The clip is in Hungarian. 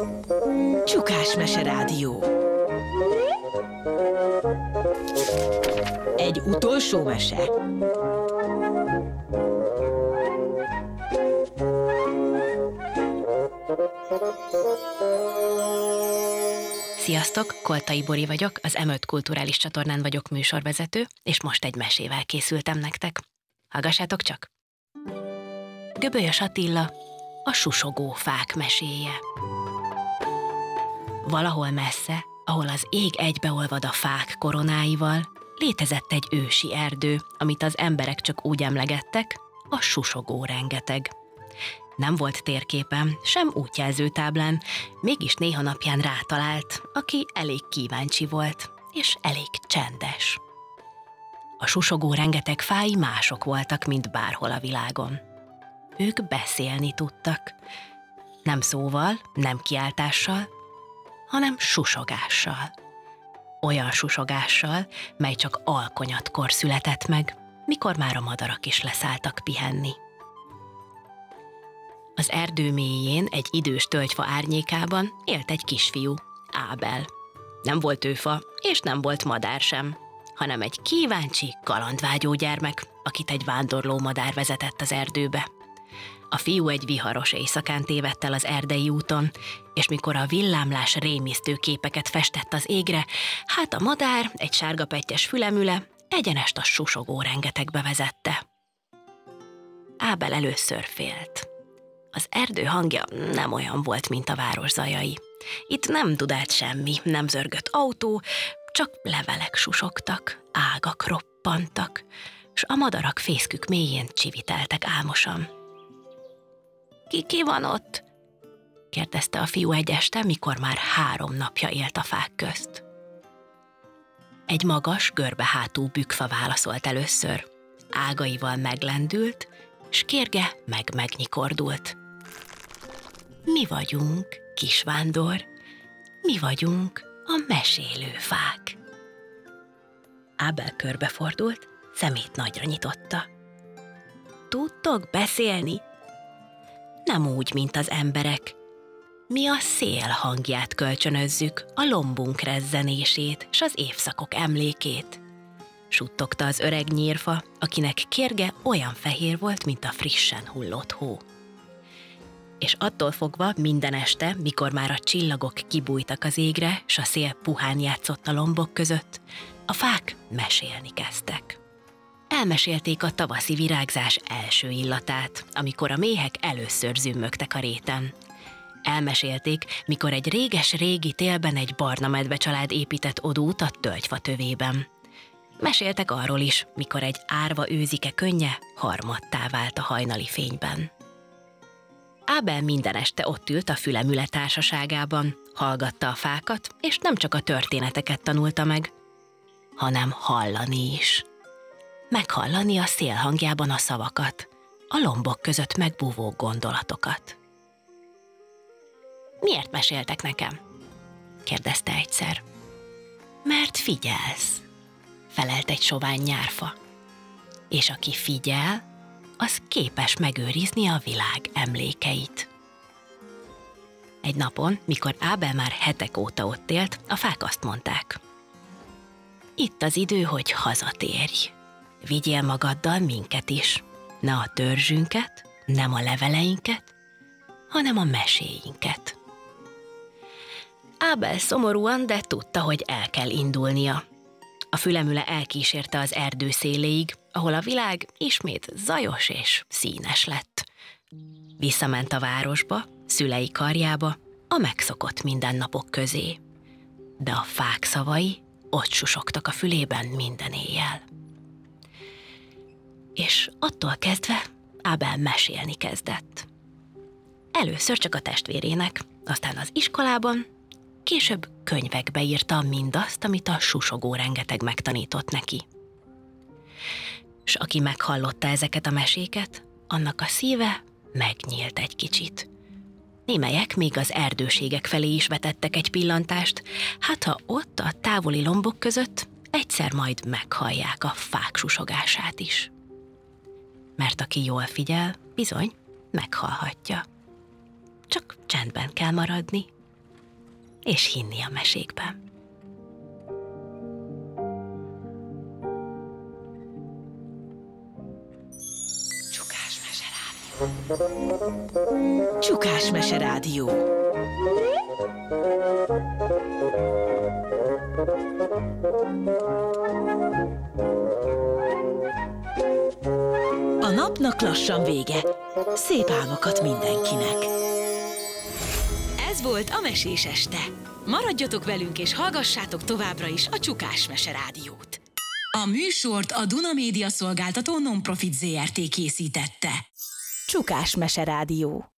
Csukásmese Rádió. Egy utolsó mese. Sziasztok, Koltai Bori vagyok, az M5 Kulturális Csatornán vagyok műsorvezető, és most egy mesével készültem nektek. Hallgassátok csak! Göbölyös Attila, a susogó fák meséje. Valahol messze, ahol az ég egybeolvad a fák koronáival, létezett egy ősi erdő, amit az emberek csak úgy emlegettek, a susogó rengeteg. Nem volt térképen, sem útjelzőtáblán, mégis néha napján rátalált, aki elég kíváncsi volt, és elég csendes. A susogó rengeteg fái mások voltak, mint bárhol a világon. Ők beszélni tudtak. Nem szóval, nem kiáltással, hanem susogással. Olyan susogással, mely csak alkonyatkor született meg, mikor már a madarak is leszálltak pihenni. Az erdő mélyén, egy idős tölgyfa árnyékában élt egy kisfiú, Ábel. Nem volt ő fa, és nem volt madár sem, hanem egy kíváncsi, kalandvágyó gyermek, akit egy vándorló madár vezetett az erdőbe. A fiú egy viharos éjszakán tévedt el az erdei úton, és mikor a villámlás rémisztő képeket festett az égre, hát a madár, egy sárgapettyes fülemüle, egyenest a susogó rengetegbe vezette. Ábel először félt. Az erdő hangja nem olyan volt, mint a város zajai. Itt nem dudált semmi, nem zörgött autó, csak levelek susogtak, ágak roppantak, s a madarak fészkük mélyén csiviteltek álmosan. Ki van ott? Kérdezte a fiú egy este, mikor már 3 napja élt a fák közt. Egy magas, görbehátú bükkfa válaszolt először. Ágaival meglendült, s kérge megnyikordult. Mi vagyunk, kisvándor, mi vagyunk a mesélő fák. Ábel körbefordult, szemét nagyra nyitotta. Tudtok beszélni? Nem úgy, mint az emberek. Mi a szél hangját kölcsönözzük, a lombunk rezzenését, s az évszakok emlékét. Suttogta az öreg nyírfa, akinek kérge olyan fehér volt, mint a frissen hullott hó. És attól fogva minden este, mikor már a csillagok kibújtak az égre, s a szél puhán játszott a lombok között, a fák mesélni kezdtek. Elmesélték a tavaszi virágzás első illatát, amikor a méhek először zümmögtek a réten. Elmesélték, mikor egy réges-régi télben egy barna medvecsalád épített odót a tölgyfa tövében. Meséltek arról is, mikor egy árva őzike könnye harmaddá vált a hajnali fényben. Ábel minden este ott ült a fülemüle társaságában, hallgatta a fákat, és nem csak a történeteket tanulta meg, hanem hallani is. Meghallani a szél hangjában a szavakat, a lombok között megbúvó gondolatokat. Miért meséltek nekem? Kérdezte egyszer. Mert figyelsz, felelt egy sovány nyárfa. És aki figyel, az képes megőrizni a világ emlékeit. Egy napon, mikor Ábel már hetek óta ott élt, a fák azt mondták. Itt az idő, hogy hazatérj. Vigyél magaddal minket is. Ne a törzsünket, nem a leveleinket, hanem a meséinket. Ábel szomorúan, de tudta, hogy el kell indulnia. A fülemüle elkísérte az erdő széléig, ahol a világ ismét zajos és színes lett. Visszament a városba, szülei karjába, a megszokott mindennapok közé. De a fák szavai ott susogtak a fülében minden éjjel. És attól kezdve Ábel mesélni kezdett. Először csak a testvérének, aztán az iskolában, később könyvekbe írta mindazt, amit a susogó rengeteg megtanított neki. S aki meghallotta ezeket a meséket, annak a szíve megnyílt egy kicsit. Némelyek még az erdőségek felé is vetettek egy pillantást, hát ha ott a távoli lombok között egyszer majd meghallják a fák susogását is. Mert aki jól figyel, bizony meghallhatja. Csak csendben kell maradni, és hinni a mesékben. Csukás Mese Rádió. A napnak lassan vége. Szép álmokat mindenkinek. Ez volt a Mesés este. Maradjatok velünk és hallgassátok továbbra is a Csukás Mese Rádiót. A műsort a Duna Média Szolgáltató Nonprofit Zrt. Készítette. Csukás Mese Rádió.